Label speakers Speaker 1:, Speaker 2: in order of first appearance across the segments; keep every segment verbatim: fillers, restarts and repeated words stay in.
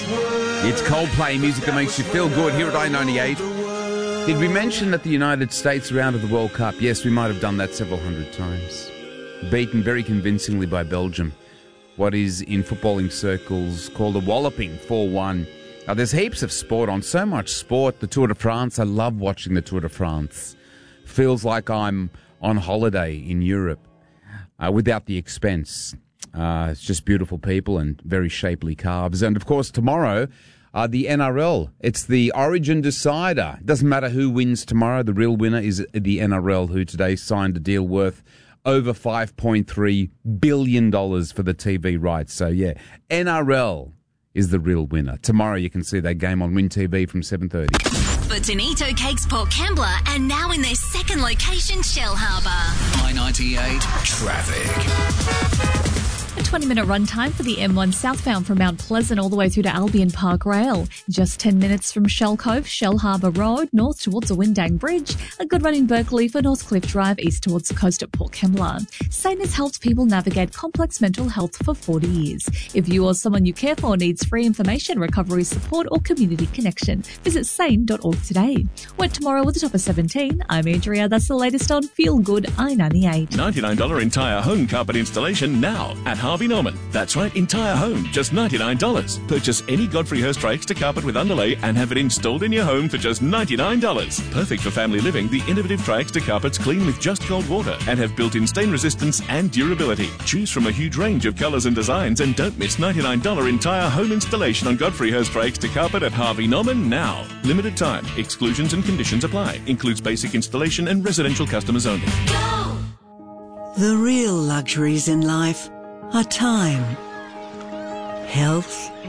Speaker 1: It's Coldplay, music that makes you feel good here at I ninety-eight. Did we mention that the United States are out of the World Cup? Yes, we might have done that several hundred times. Beaten very convincingly by Belgium. What is in footballing circles called a walloping, four one. Now, there's heaps of sport on, so much sport. The Tour de France, I love watching the Tour de France. Feels like I'm on holiday in Europe uh, without the expense. Uh, it's just beautiful people and very shapely carbs. And, of course, tomorrow, uh, the N R L. It's the Origin decider. It doesn't matter who wins tomorrow. The real winner is the N R L, who today signed a deal worth over five point three billion dollars for the T V rights. So, yeah, N R L is the real winner. Tomorrow you can see that game on Win T V from seven thirty.
Speaker 2: Bonito Cakes Port Kembla, and now in their second location, Shell Harbour.
Speaker 3: I ninety-eight Traffic.
Speaker 4: A twenty-minute run time for the M one southbound from Mount Pleasant all the way through to Albion Park Rail. Just ten minutes from Shell Cove, Shell Harbour Road, north towards the Windang Bridge. A good run in Berkeley for Northcliffe Drive, east towards the coast at Port Kembla. Sane has helped people navigate complex mental health for forty years. If you or someone you care for needs free information, recovery support or community connection, visit sane dot org today. Wet tomorrow with a top of seventeen. I'm Andrea. That's the latest on Feel Good I ninety-eight.
Speaker 5: ninety-nine dollars entire home carpet installation now at Harvey Norman. That's right, entire home, just ninety-nine dollars. Purchase any Godfrey Hirst extra carpet with underlay and have it installed in your home for just ninety-nine dollars. Perfect for family living, the innovative Tri-Extra carpets clean with just cold water and have built-in stain resistance and durability. Choose from a huge range of colours and designs and don't miss ninety-nine dollars entire home installation on Godfrey Hirst Tri-Extra carpet at Harvey Norman now. Limited time. Exclusions and conditions apply. Includes basic installation and residential customers only.
Speaker 2: Go!
Speaker 6: The real luxuries in life are time, health,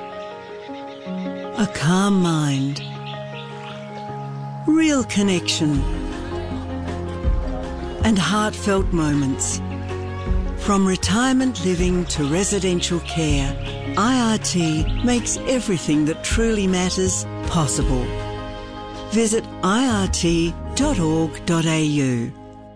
Speaker 6: a calm mind, real connection, and heartfelt moments. From retirement living to residential care, I R T makes everything that truly matters possible. Visit I R T dot org dot A U.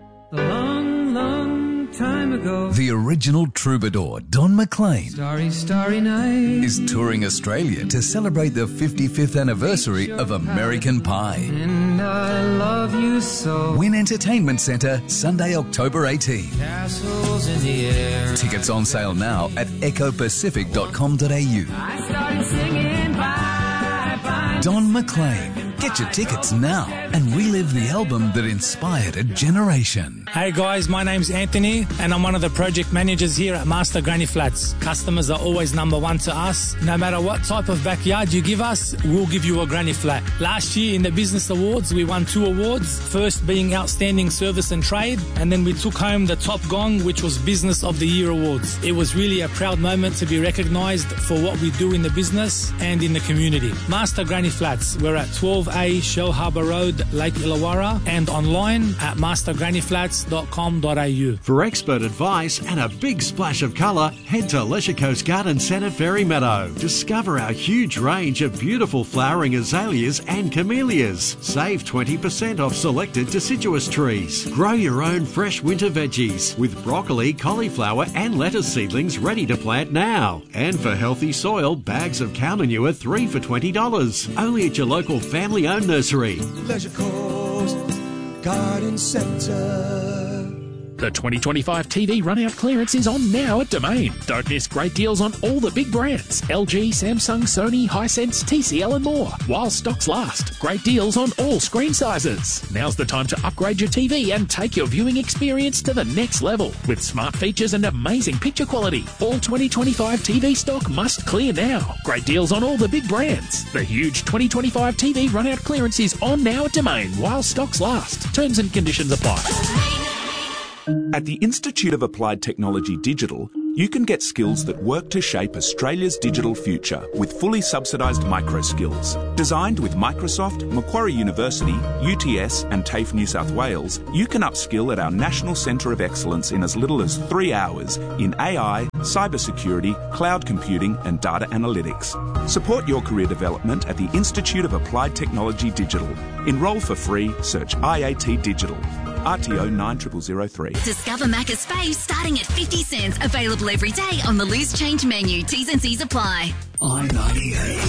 Speaker 7: Long, long time ago,
Speaker 3: The original troubadour, Don McLean,
Speaker 7: starry, starry night,
Speaker 3: is touring Australia to celebrate the fifty-fifth anniversary of American Pie.
Speaker 7: and I love you so.
Speaker 3: Win Entertainment Centre, Sunday, October eighteenth.
Speaker 7: Castles in the air.
Speaker 3: Tickets on sale now at echo pacific dot com dot A U.
Speaker 7: I started singing bye bye.
Speaker 3: Don McLean. Get your tickets now and relive the album that inspired a generation.
Speaker 8: Hey guys, my name's Anthony and I'm one of the project managers here at Master Granny Flats. Customers are always number one to us. No matter what type of backyard you give us, we'll give you a granny flat. Last year in the Business Awards, we won two awards. First being Outstanding Service and Trade, and then we took home the top gong, which was Business of the Year Awards. It was really a proud moment to be recognised for what we do in the business and in the community. Master Granny Flats, we're at twelve A Shell Harbour Road, Lake Illawarra, and online at master granny flats dot com dot A U.
Speaker 9: For expert advice and a big splash of colour, head to Leisure Coast Garden Centre, Ferry Meadow. Discover our huge range of beautiful flowering azaleas and camellias. Save twenty percent off selected deciduous trees. Grow your own fresh winter veggies with broccoli, cauliflower and lettuce seedlings ready to plant now. And for healthy soil, bags of cow manure three for twenty dollars. Only at your local family-owned nursery.
Speaker 10: Leisure Coast Garden Centre.
Speaker 11: The twenty twenty-five T V run-out clearance is on now at Domain. Don't miss great deals on all the big brands. L G, Samsung, Sony, Hisense, T C L and more. While stocks last. Great deals on all screen sizes. Now's the time to upgrade your T V and take your viewing experience to the next level. With smart features and amazing picture quality. All twenty twenty-five T V stock must clear now. Great deals on all the big brands. The huge twenty twenty-five T V run-out clearance is on now at Domain while stocks last. Terms and conditions apply.
Speaker 12: At the Institute of Applied Technology Digital, you can get skills that work to shape Australia's digital future with fully subsidised micro skills. Designed with Microsoft, Macquarie University, U T S and TAFE New South Wales, you can upskill at our National Centre of Excellence in as little as three hours in A I, cybersecurity, cloud computing and data analytics. Support your career development at the Institute of Applied Technology Digital. Enrol for free, search I A T Digital. R T O nine zero zero zero three.
Speaker 2: Discover Macca's faves starting at fifty cents. Available every day on the loose change menu. T's and C's apply.
Speaker 3: I ninety-eight.